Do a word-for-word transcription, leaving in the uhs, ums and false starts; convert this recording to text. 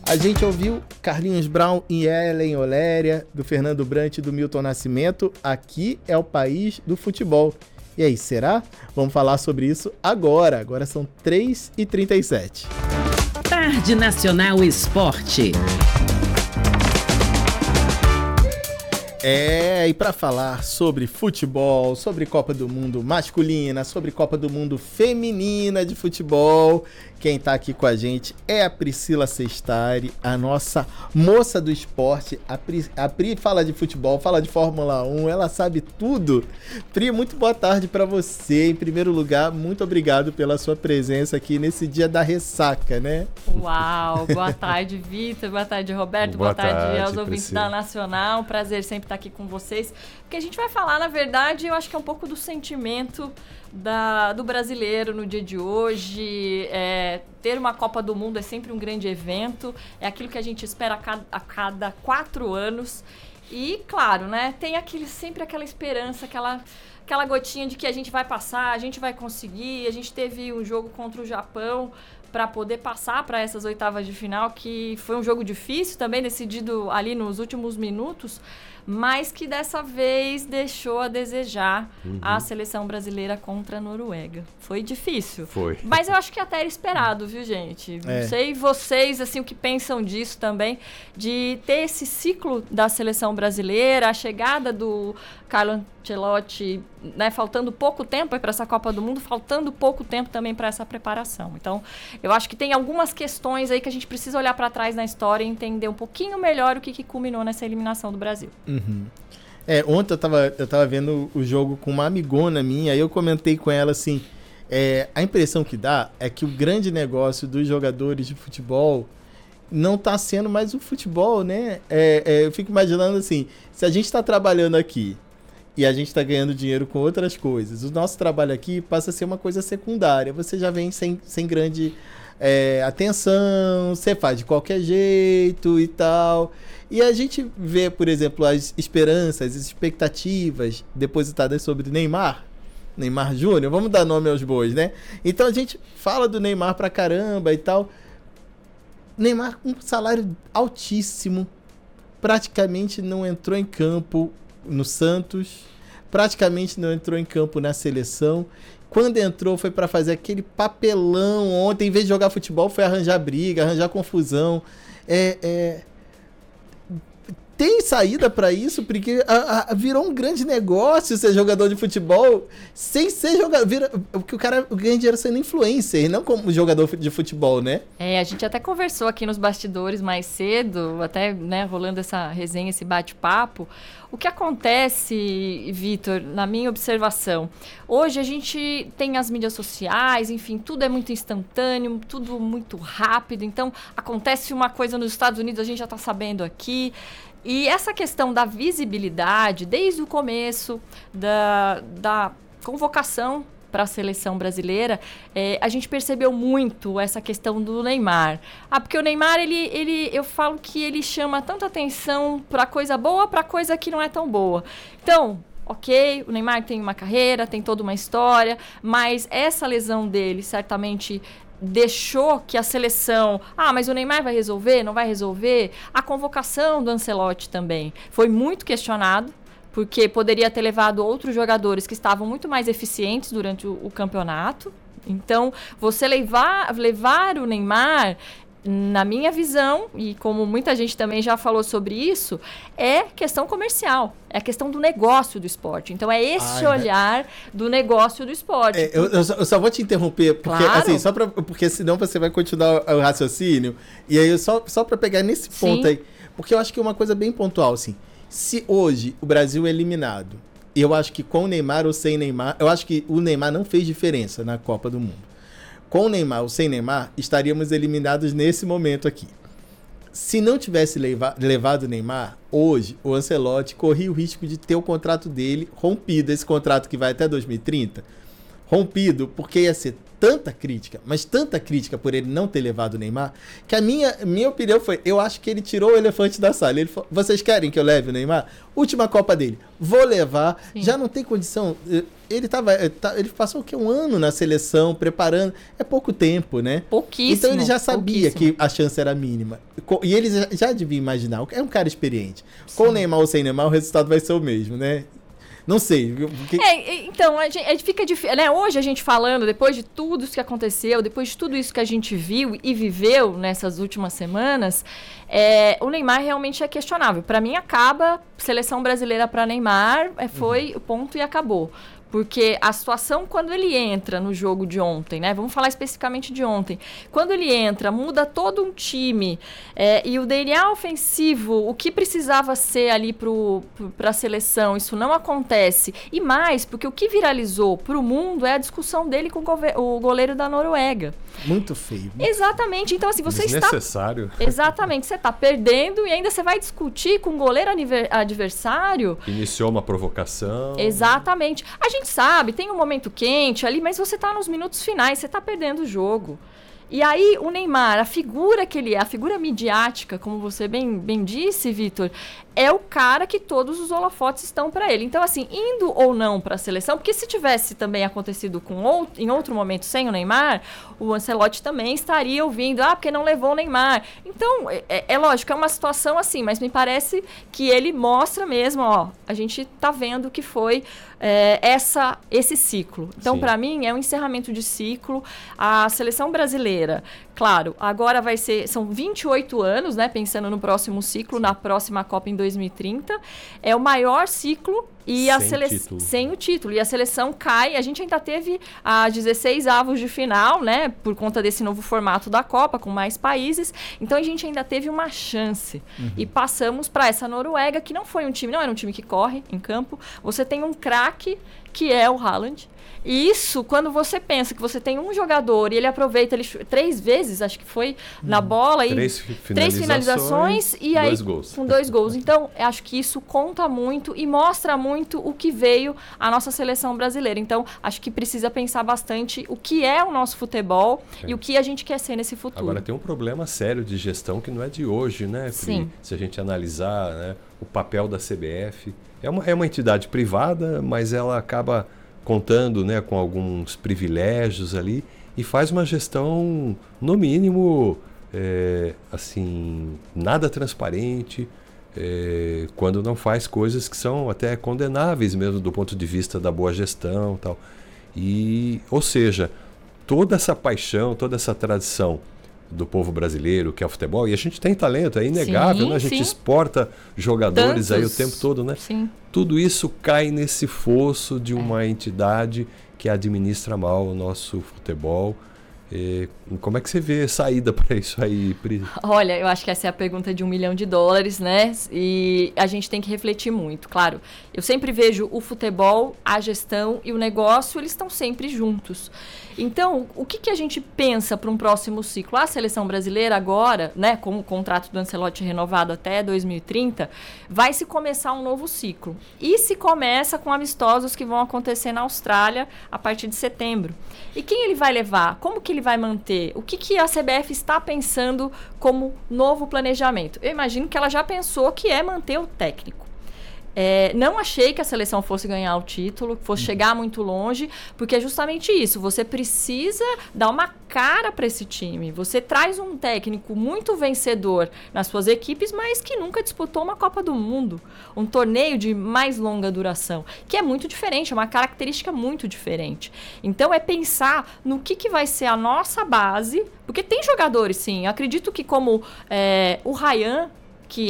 A gente ouviu Carlinhos Brown e Ellen Oléria, do Fernando Brant e do Milton Nascimento. Aqui é o país do futebol. E aí, será? Vamos falar sobre isso agora. Agora são três e trinta e sete. Tarde Nacional Esporte. É, e para falar sobre futebol, sobre Copa do Mundo masculina, sobre Copa do Mundo feminina de futebol, quem tá aqui com a gente é a Priscila Sestari, a nossa moça do esporte. A Pri, a Pri fala de futebol, fala de Fórmula um, ela sabe tudo. Pri, muito boa tarde para você. Em primeiro lugar, muito obrigado pela sua presença aqui nesse dia da ressaca, né? Uau, boa tarde, Vitor, boa tarde, Roberto, boa, boa tarde, tarde aos ouvintes da Nacional. Um prazer sempre estar aqui com vocês, porque a gente vai falar, na verdade, eu acho que é um pouco do sentimento da, do brasileiro no dia de hoje. É, ter uma Copa do Mundo é sempre um grande evento, é aquilo que a gente espera a cada, a cada quatro anos. E, claro, né, tem aquele, sempre aquela esperança, aquela, aquela gotinha de que a gente vai passar, a gente vai conseguir. A gente teve um jogo contra o Japão para poder passar para essas oitavas de final, que foi um jogo difícil também, decidido ali nos últimos minutos, mas que dessa vez deixou a desejar uhum. a seleção brasileira contra a Noruega. Foi difícil. Foi. Mas eu acho que até era esperado, viu, gente? É. Não sei vocês, assim, o que pensam disso também, de ter esse ciclo da seleção brasileira, a chegada do Carlo Ancelotti, né, faltando pouco tempo para essa Copa do Mundo, faltando pouco tempo também para essa preparação. Então, eu acho que tem algumas questões aí que a gente precisa olhar para trás na história e entender um pouquinho melhor o que, que culminou nessa eliminação do Brasil. Uhum. É, ontem eu tava, eu tava vendo o jogo com uma amigona minha, aí eu comentei com ela assim, é, a impressão que dá é que o grande negócio dos jogadores de futebol não tá sendo mais o futebol, né? É, é, eu fico imaginando assim, se a gente tá trabalhando aqui e a gente tá ganhando dinheiro com outras coisas, o nosso trabalho aqui passa a ser uma coisa secundária, você já vem sem, sem grande é, atenção, você faz de qualquer jeito e tal. E a gente vê, por exemplo, as esperanças, as expectativas depositadas sobre Neymar, Neymar Júnior, vamos dar nome aos bois, né? Então a gente fala do Neymar pra caramba e tal. Neymar com um salário altíssimo, praticamente não entrou em campo no Santos, praticamente não entrou em campo na seleção. Quando entrou foi para fazer aquele papelão ontem, em vez de jogar futebol foi arranjar briga, arranjar confusão. É... é... Tem saída para isso, porque a, a, virou um grande negócio ser jogador de futebol sem ser jogador. Vira, porque o cara ganha dinheiro sendo influencer, não como jogador de futebol, né? É, a gente até conversou aqui nos bastidores mais cedo, até, né, rolando essa resenha, esse bate-papo. O que acontece, Vitor, na minha observação, hoje a gente tem as mídias sociais, enfim, tudo é muito instantâneo, tudo muito rápido. Então, acontece uma coisa nos Estados Unidos, a gente já está sabendo aqui. E essa questão da visibilidade, desde o começo da, da convocação para a seleção brasileira, é, a gente percebeu muito essa questão do Neymar. Ah, porque o Neymar, ele, ele, eu falo que ele chama tanta atenção para coisa boa, para coisa que não é tão boa. Então, ok, o Neymar tem uma carreira, tem toda uma história, mas essa lesão dele certamente deixou que a seleção... Ah, mas o Neymar vai resolver? Não vai resolver? A convocação do Ancelotti também foi muito questionado, porque poderia ter levado outros jogadores que estavam muito mais eficientes durante o, o campeonato. Então, você levar, levar o Neymar, na minha visão, e como muita gente também já falou sobre isso, é questão comercial, é a questão do negócio do esporte. Então, é esse Ai, olhar né? do negócio do esporte. É, eu, eu, só, eu só vou te interromper, porque, claro. assim, só pra, porque senão você vai continuar o raciocínio. E aí, só, só para pegar nesse ponto Sim. aí, porque eu acho que é uma coisa bem pontual, assim. Se hoje o Brasil é eliminado, eu acho que com o Neymar ou sem Neymar, eu acho que o Neymar não fez diferença na Copa do Mundo. Com o Neymar ou sem Neymar, estaríamos eliminados nesse momento aqui. Se não tivesse leva, levado o Neymar, hoje o Ancelotti corria o risco de ter o contrato dele rompido, esse contrato que vai até dois mil e trinta, rompido, porque ia ser tanta crítica, mas tanta crítica por ele não ter levado o Neymar, que a minha, minha opinião foi, eu acho que ele tirou o elefante da sala. Ele falou, vocês querem que eu leve o Neymar? Última Copa dele, vou levar, Sim. já não tem condição. ele, tava, ele passou o quê? Um ano na seleção, preparando. É pouco tempo, né? Pouquíssimo. Então ele já sabia pouquíssimo. que a chance era mínima. E ele já, já devia imaginar. É um cara experiente. Sim. Com o Neymar ou sem Neymar, o resultado vai ser o mesmo, né? Não sei. Que... É, então, a gente, a gente fica difícil, né? Hoje a gente falando, depois de tudo isso que aconteceu, depois de tudo isso que a gente viu e viveu nessas últimas semanas, é, o Neymar realmente é questionável. Para mim, acaba, seleção brasileira para Neymar, é, foi o uhum. ponto e acabou. Porque a situação, quando ele entra no jogo de ontem, né? Vamos falar especificamente de ontem. Quando ele entra, muda todo um time. É, e o D N A ofensivo, o que precisava ser ali para a seleção, isso não acontece. E mais, porque o que viralizou para o mundo é a discussão dele com o goleiro da Noruega. Muito feio. Muito Exatamente. Então, assim, você está... Desnecessário. Exatamente. Você está perdendo e ainda você vai discutir com o goleiro adversário. Iniciou uma provocação. Exatamente. A gente sabe, tem um momento quente ali, mas você está nos minutos finais, você está perdendo o jogo. E aí, o Neymar, a figura que ele é, a figura midiática, como você bem, bem disse, Vitor, é o cara que todos os holofotes estão para ele. Então, assim, indo ou não para a seleção, porque se tivesse também acontecido com outro, em outro momento sem o Neymar, o Ancelotti também estaria ouvindo, ah, porque não levou o Neymar. Então, é, é lógico, é uma situação assim, mas me parece que ele mostra mesmo, ó, a gente tá vendo que foi é, essa, esse ciclo. Então, para mim, é um encerramento de ciclo. A seleção brasileira, claro, agora vai ser, são vinte e oito anos, né, pensando no próximo ciclo, na próxima Copa em dois mil e trinta, é o maior ciclo e a sele... sem o título. E a seleção cai, a gente ainda teve as dezesseis avos de final, né, por conta desse novo formato da Copa, com mais países, então a gente ainda teve uma chance. Uhum. E passamos para essa Noruega, que não foi um time, não era um time que corre em campo, você tem um craque, que é o Haaland. E isso, quando você pensa que você tem um jogador e ele aproveita ele, três vezes, acho que foi, hum, na bola, e três finalizações, três finalizações e aí dois gols. com dois gols. Então, acho que isso conta muito e mostra muito o que veio a nossa seleção brasileira. Então, acho que precisa pensar bastante o que é o nosso futebol é. e o que a gente quer ser nesse futuro. Agora, tem um problema sério de gestão que não é de hoje, né, Pri? Sim. Se a gente analisar, né, o papel da C B F. É uma, é uma entidade privada, mas ela acaba contando, né, com alguns privilégios ali e faz uma gestão, no mínimo, é, assim, nada transparente, é, quando não faz coisas que são até condenáveis mesmo do ponto de vista da boa gestão e tal. E, ou seja, toda essa paixão, toda essa tradição do povo brasileiro, que é o futebol, e a gente tem talento, é inegável, sim, né? A gente sim. exporta jogadores Tantos. aí o tempo todo, né? Sim. Tudo isso cai nesse fosso de uma é. entidade que administra mal o nosso futebol. E como é que você vê saída para isso aí, Pri? Olha, eu acho que essa é a pergunta de um milhão de dólares, né? E a gente tem que refletir muito. Claro, eu sempre vejo o futebol, a gestão e o negócio, eles estão sempre juntos. Então, o que, que a gente pensa para um próximo ciclo? A seleção brasileira agora, né, com o contrato do Ancelotti renovado até dois mil e trinta, vai se começar um novo ciclo. E se começa com amistosos que vão acontecer na Austrália a partir de setembro. E quem ele vai levar? Como que ele vai manter? O que, que a C B F está pensando como novo planejamento? Eu imagino que ela já pensou que é manter o técnico. É, não achei que a seleção fosse ganhar o título, fosse uhum. chegar muito longe, porque é justamente isso. Você precisa dar uma cara para esse time. Você traz um técnico muito vencedor nas suas equipes, mas que nunca disputou uma Copa do Mundo, um torneio de mais longa duração, que é muito diferente, é uma característica muito diferente. Então, é pensar no que, que vai ser a nossa base, porque tem jogadores, sim. Eu acredito que como é, o Ryan,